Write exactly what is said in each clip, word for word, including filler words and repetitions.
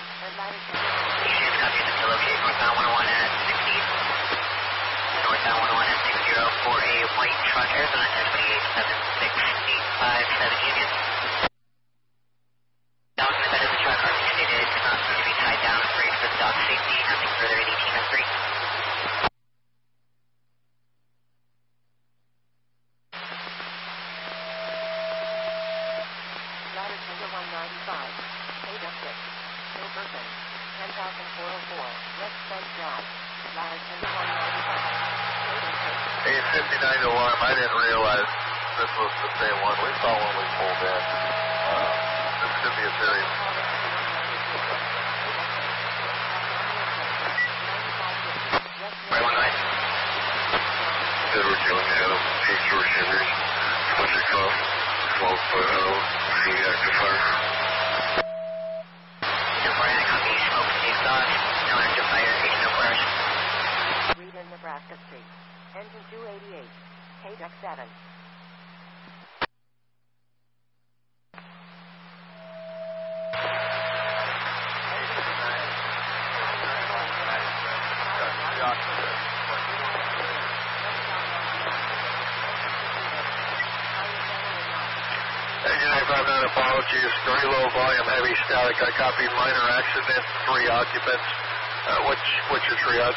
East copy to locate northbound one oh one at sixty. Northbound one oh one at six zero for a white truck, Arizona ten twenty-eight seven six eight five seven Union. Down to the bed of the truck, R P stated, not supposed to be tied down, afraid for the dog safety, nothing further at eighteen oh three. one ninety-five, eight oh six, no person, ten thousand four oh four, West Bend Drive, ladder one ninety-five, eight oh six. eight fifty-nine alarm, I didn't realize this was the same one we saw when we pulled in. Uh, this could be a series. Right one nine. Edward Young, Adam, T. George Henry, twenty call, twelve foot oh. Active fire. No fire, I copy, smoke, exhaust, no active fire, H no flash. Reed in Nebraska Street, engine two eighty-eight, K D E C seven. Apologies, very low volume, heavy static. I copied minor accident, three occupants. Uh, what's, what's your triage?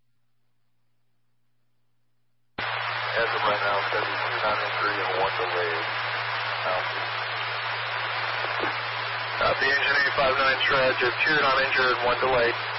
As of right now, seventy-two non-injury and one delayed. Copy, engine eight five nine triage, two non-injured and one delayed.